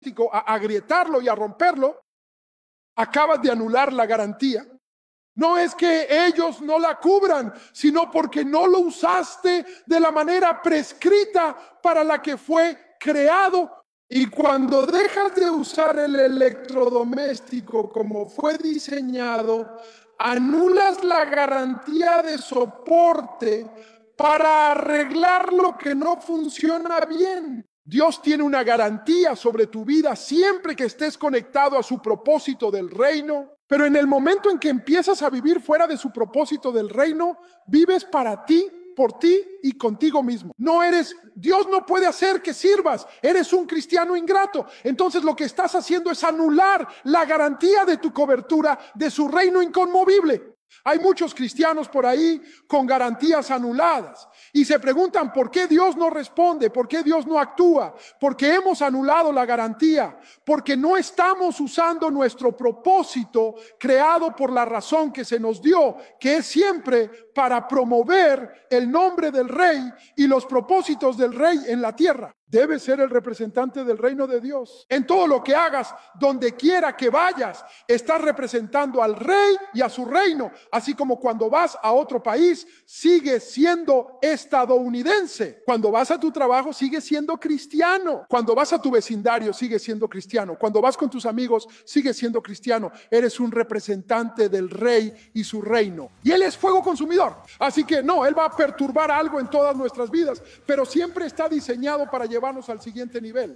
a agrietarlo y a romperlo, acabas de anular la garantía. No es que ellos no la cubran, sino porque no lo usaste de la manera prescrita para la que fue creado. Y cuando dejas de usar el electrodoméstico como fue diseñado, anulas la garantía de soporte para arreglar lo que no funciona bien. Dios tiene una garantía sobre tu vida siempre que estés conectado a su propósito del reino, pero en el momento en que empiezas a vivir fuera de su propósito del reino, vives para ti, por ti y contigo mismo. Dios no puede hacer que sirvas, eres un cristiano ingrato. Entonces lo que estás haciendo es anular la garantía de tu cobertura de su reino inconmovible. Hay muchos cristianos por ahí con garantías anuladas y se preguntan por qué Dios no responde, por qué Dios no actúa, porque hemos anulado la garantía, porque no estamos usando nuestro propósito creado por la razón que se nos dio, que es siempre para promover el nombre del Rey y los propósitos del Rey en la tierra. Debes ser el representante del reino de Dios. En todo lo que hagas, donde quiera que vayas, estás representando al Rey y a su reino. Así como cuando vas a otro país, sigues siendo estadounidense. Cuando vas a tu trabajo, sigues siendo cristiano. Cuando vas a tu vecindario, sigues siendo cristiano. Cuando vas con tus amigos, sigues siendo cristiano. Eres un representante del Rey y su reino. Y Él es fuego consumidor. Así que no, Él va a perturbar algo en todas nuestras vidas, pero siempre está diseñado para llevarnos al siguiente nivel.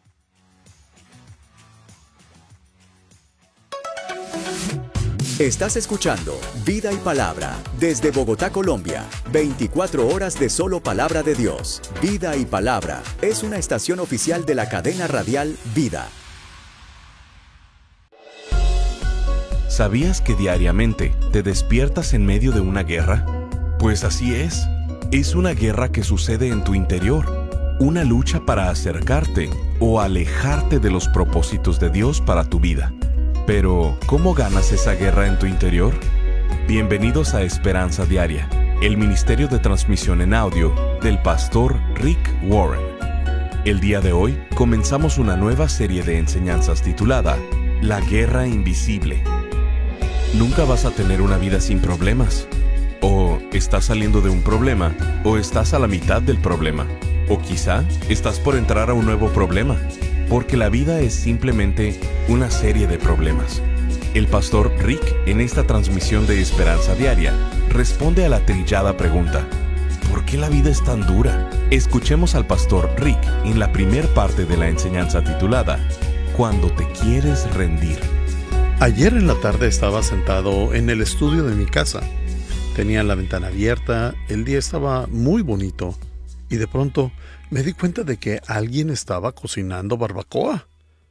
Estás escuchando Vida y Palabra desde Bogotá, Colombia. 24 horas de solo palabra de Dios. Vida y Palabra es una estación oficial de la cadena radial Vida. ¿Sabías que diariamente te despiertas en medio de una guerra? Pues así es. Es una guerra que sucede en tu interior. Una lucha para acercarte o alejarte de los propósitos de Dios para tu vida. Pero, ¿cómo ganas esa guerra en tu interior? Bienvenidos a Esperanza Diaria, el ministerio de transmisión en audio del pastor Rick Warren. El día de hoy comenzamos una nueva serie de enseñanzas titulada La Guerra Invisible. Nunca vas a tener una vida sin problemas. O estás saliendo de un problema, o estás a la mitad del problema. O quizá estás por entrar a un nuevo problema, porque la vida es simplemente una serie de problemas. El pastor Rick, en esta transmisión de Esperanza Diaria, responde a la trillada pregunta: ¿por qué la vida es tan dura? Escuchemos al pastor Rick en la primer parte de la enseñanza titulada Cuando te quieres rendir. Ayer en la tarde estaba sentado en el estudio de mi casa. Tenía la ventana abierta, el día estaba muy bonito. Y de pronto me di cuenta de que alguien estaba cocinando barbacoa.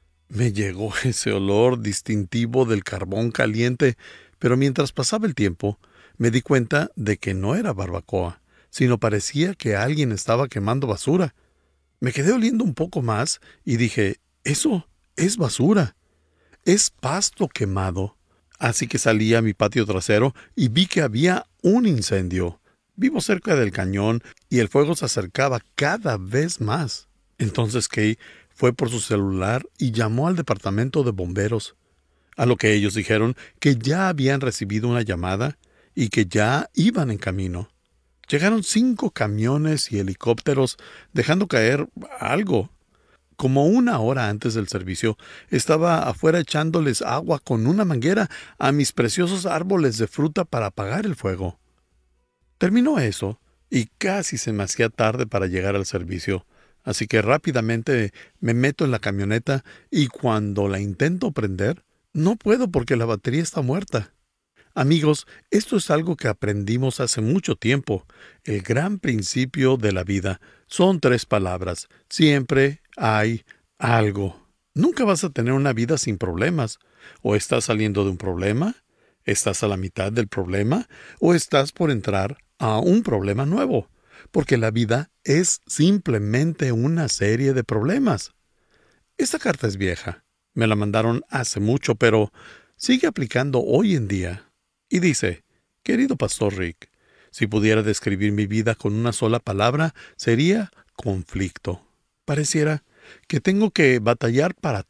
Me llegó ese olor distintivo del carbón caliente, pero mientras pasaba el tiempo, me di cuenta de que no era barbacoa, sino parecía que alguien estaba quemando basura. Me quedé oliendo un poco más y dije, eso es basura, es pasto quemado. Así que salí a mi patio trasero y vi que había un incendio. Vivo cerca del cañón y el fuego se acercaba cada vez más. Entonces Kay fue por su celular y llamó al departamento de bomberos, a lo que ellos dijeron que ya habían recibido una llamada y que ya iban en camino. Llegaron 5 camiones y helicópteros dejando caer algo. Como 1 hora antes del servicio, estaba afuera echándoles agua con una manguera a mis preciosos árboles de fruta para apagar el fuego. Terminó eso y casi se me hacía tarde para llegar al servicio, así que rápidamente me meto en la camioneta y cuando la intento prender, no puedo porque la batería está muerta. Amigos, esto es algo que aprendimos hace mucho tiempo. El gran principio de la vida son 3 palabras. Siempre hay algo. Nunca vas a tener una vida sin problemas. O estás saliendo de un problema, estás a la mitad del problema, o estás por entrar a un problema nuevo, porque la vida es simplemente una serie de problemas. Esta carta es vieja, me la mandaron hace mucho, pero sigue aplicando hoy en día. Y dice, querido pastor Rick, si pudiera describir mi vida con una sola palabra, sería conflicto. Pareciera que tengo que batallar para